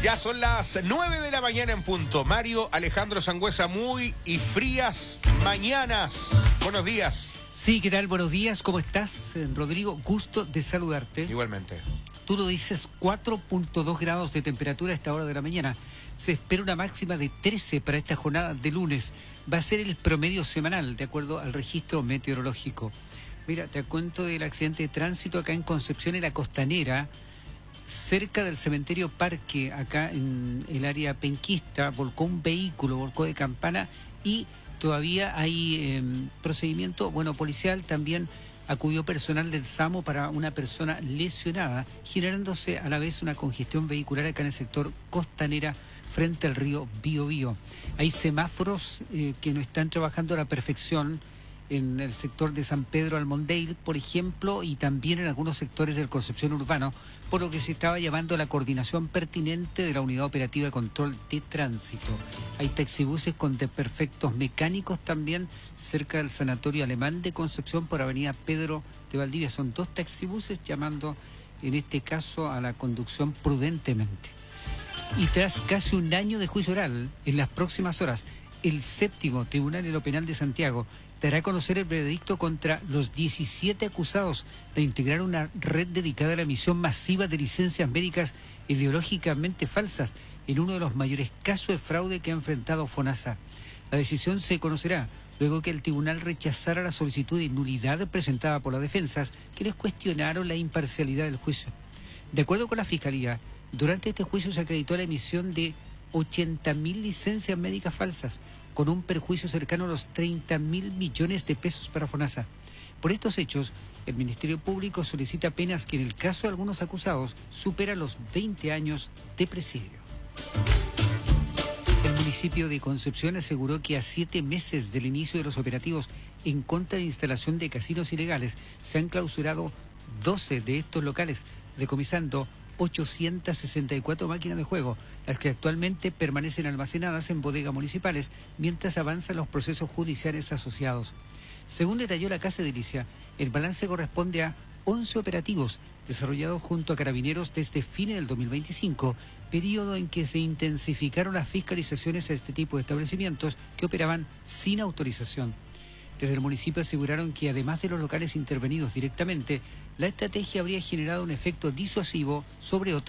Ya son las 9 de la mañana en punto. Mario Alejandro Sangüesa, muy y frías mañanas. Buenos días. Sí, ¿qué tal? Buenos días, ¿cómo estás? Rodrigo, gusto de saludarte. Igualmente. Tú lo dices, 4.2 grados de temperatura a esta hora de la mañana. Se espera una máxima de 13 para esta jornada de lunes. Va a ser el promedio semanal, de acuerdo al registro meteorológico. Mira, te cuento del accidente de tránsito acá en Concepción, en la Costanera, cerca del cementerio Parque, acá en el área penquista. Volcó un vehículo, volcó de Campana, y todavía hay procedimiento, policial. También acudió personal del SAMU para una persona lesionada, generándose a la vez una congestión vehicular acá en el sector Costanera frente al río Biobío. Hay semáforos que no están trabajando a la perfección en el sector de San Pedro Almondeil, por ejemplo, y también en algunos sectores del Concepción Urbano, por lo que se estaba llamando a la coordinación pertinente de la Unidad Operativa de Control de Tránsito. Hay taxibuses con desperfectos mecánicos también cerca del Sanatorio Alemán de Concepción por Avenida Pedro de Valdivia. Son 2 taxibuses llamando, en este caso, a la conducción prudentemente. Y tras casi un año de juicio oral, en las próximas horas, el 7º Tribunal de lo Penal de Santiago dará a conocer el veredicto contra los 17 acusados de integrar una red dedicada a la emisión masiva de licencias médicas ideológicamente falsas en uno de los mayores casos de fraude que ha enfrentado FONASA. La decisión se conocerá luego que el tribunal rechazara la solicitud de nulidad presentada por las defensas, que les cuestionaron la imparcialidad del juicio. De acuerdo con la Fiscalía, durante este juicio se acreditó la emisión de 80.000 licencias médicas falsas, con un perjuicio cercano a los 30.000 millones de pesos para FONASA. Por estos hechos, el Ministerio Público solicita penas que en el caso de algunos acusados superan los 20 años de presidio. El municipio de Concepción aseguró que a 7 meses del inicio de los operativos en contra de la instalación de casinos ilegales, se han clausurado 12 de estos locales, decomisando 864 máquinas de juego, las que actualmente permanecen almacenadas en bodegas municipales mientras avanzan los procesos judiciales asociados. Según detalló la Casa Edilicia, el balance corresponde a 11 operativos desarrollados junto a Carabineros desde fines del 2025, periodo en que se intensificaron las fiscalizaciones a este tipo de establecimientos que operaban sin autorización. Desde el municipio aseguraron que además de los locales intervenidos directamente, la estrategia habría generado un efecto disuasivo sobre otros